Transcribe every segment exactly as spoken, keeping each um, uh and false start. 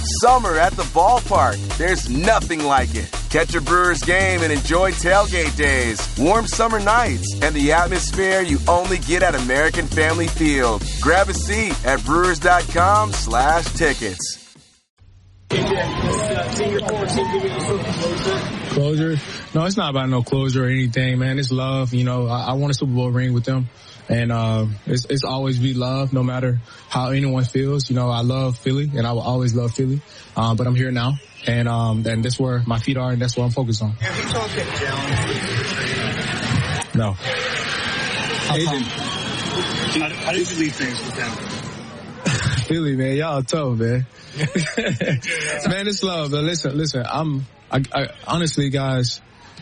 Summer at the ballpark. There's nothing like it. Catch a Brewers game and enjoy tailgate days, warm summer nights, and the atmosphere you only get at American Family Field. Grab a seat at brewers.com slash tickets. Closure? No, it's not about no closure or anything, man. It's love. You know, I, I won a Super Bowl ring with them. And uh, it's, it's always be love, no matter how anyone feels. You know, I love Philly, and I will always love Philly. Um, but I'm here now, and um, and that's where my feet are, and that's what I'm focused on. Have you talked to Jalen? No. How, how, how did you leave things with them? Philly, man, y'all tough, man. Man, it's love. But listen, listen. I'm, I, I honestly, guys.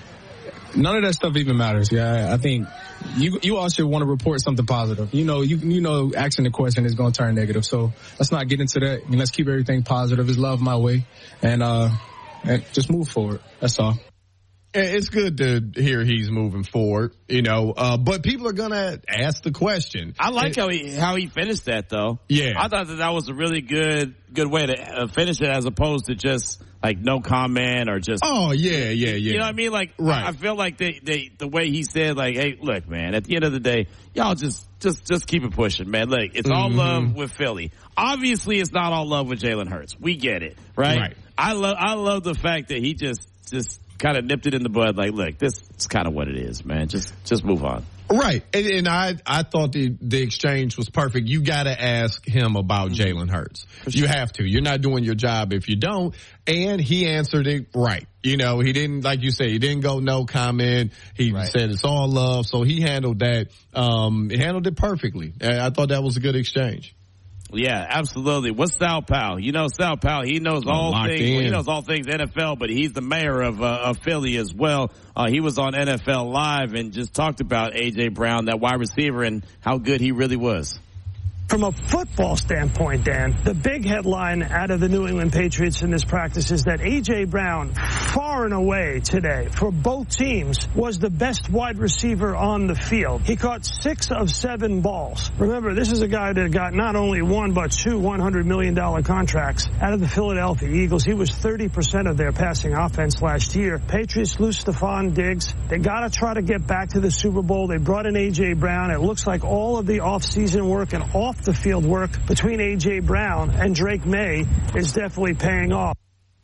None of that stuff even matters. Yeah, I think you you all should want to report something positive. You know, you you know, asking the question is going to turn negative. So let's not get into that. I mean, let's keep everything positive. It's love my way, and uh, and just move forward. That's all. It's good to hear he's moving forward, you know, uh, but people are going to ask the question. I like how he, how he finished that, though. Yeah. I thought that that was a really good, good way to uh, finish it, as opposed to just like no comment or just. Oh, yeah, yeah, yeah. You know what I mean? Like, right. I feel like they, they, the way he said, like, hey, look, man, at the end of the day, y'all just, just, just keep it pushing, man. Look, it's all Mm-hmm. love with Philly. Obviously, it's not all love with Jalen Hurts. We get it, right? Right. I love, I love the fact that he just, just, kind of nipped it in the bud, like, look, this is kind of what it is, man. Just just move on. Right. And, and I I thought the, the exchange was perfect. You got to ask him about mm-hmm. Jalen Hurts. Sure. You have to. You're not doing your job if you don't. And he answered it right. You know, he didn't, like you said, he didn't go no comment. He right. said it's all love. So he handled that. Um, he handled it perfectly. I thought that was a good exchange. Yeah, absolutely. What's Sal Powell? You know, Sal Powell, he knows all Locked things. In. Well, he knows all things N F L, but he's the mayor of, uh, of Philly as well. Uh, he was on N F L Live and just talked about A J Brown, that wide receiver, and how good he really was. From a football standpoint, Dan, the big headline out of the New England Patriots in this practice is that A J Brown, far and away today, for both teams, was the best wide receiver on the field. He caught six of seven balls. Remember, this is a guy that got not only one, but two one hundred million dollars contracts out of the Philadelphia Eagles. He was thirty percent of their passing offense last year. Patriots lose Stephon Diggs. They got to try to get back to the Super Bowl. They brought in A J Brown. It looks like all of the offseason work and off the field work between A J Brown and Drake May is definitely paying off.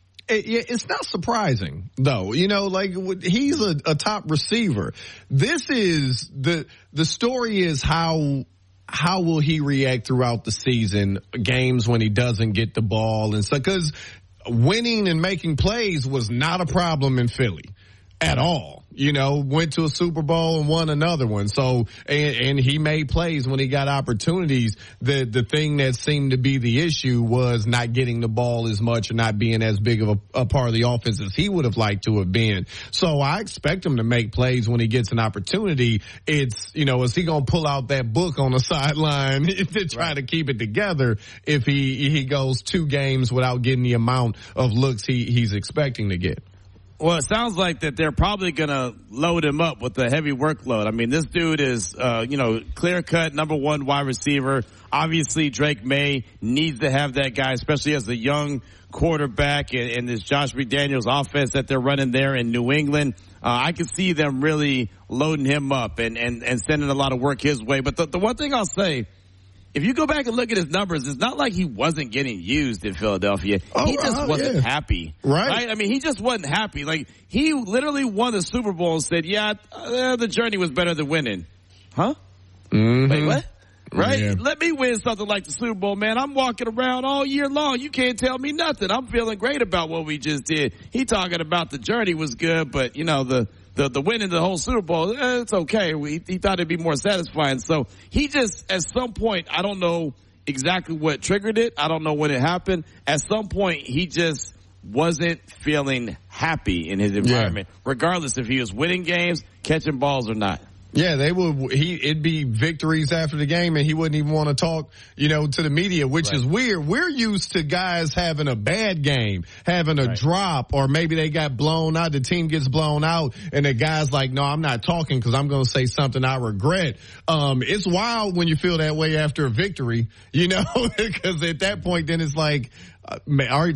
It, it's not surprising, though. You know, like, he's a, a top receiver. This is the the story is how how will he react throughout the season, games when he doesn't get the ball, and so, because winning and making plays was not a problem in Philly at all. You know, went to a Super Bowl and won another one. So, and, and he made plays when he got opportunities. The the thing that seemed to be the issue was not getting the ball as much or not being as big of a, a part of the offense as he would have liked to have been. So I expect him to make plays when he gets an opportunity. It's, you know, is he going to pull out that book on the sideline to try right. to keep it together if he, he goes two games without getting the amount of looks he, he's expecting to get? Well, it sounds like that they're probably going to load him up with a heavy workload. I mean, this dude is, uh, you know, clear-cut number one wide receiver. Obviously, Drake May needs to have that guy, especially as a young quarterback in, in this Josh McDaniels offense that they're running there in New England. Uh, I can see them really loading him up and, and, and sending a lot of work his way. But the, the one thing I'll say, if you go back and look at his numbers, it's not like he wasn't getting used in Philadelphia. Oh, he just uh, wasn't yeah. happy. Right. right. I mean, he just wasn't happy. Like, he literally won the Super Bowl and said, yeah, uh, the journey was better than winning. Huh? Mm-hmm. Wait, what? Right? Yeah. Let me win something like the Super Bowl, man. I'm walking around all year long. You can't tell me nothing. I'm feeling great about what we just did. He talking about the journey was good, but, you know, the The, the winning the whole Super Bowl, eh, it's okay. We, he thought it'd be more satisfying. So he just, at some point, I don't know exactly what triggered it. I don't know when it happened. At some point, he just wasn't feeling happy in his environment, yeah. regardless if he was winning games, catching balls or not. Yeah, they would. He it'd be victories after the game, and he wouldn't even want to talk, you know, to the media, which right. is weird. We're used to guys having a bad game, having a right. drop, or maybe they got blown out. The team gets blown out, and the guy's like, "No, I'm not talking because I'm going to say something I regret." Um, it's wild when you feel that way after a victory, you know, because at that point, then it's like, uh, all right,